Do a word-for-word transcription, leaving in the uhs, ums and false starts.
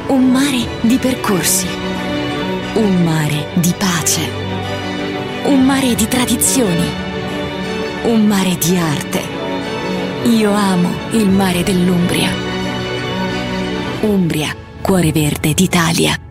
Un mare di percorsi. Un mare di pace. Un mare di tradizioni. Un mare di arte. Io amo il mare dell'Umbria. Umbria, cuore verde d'Italia.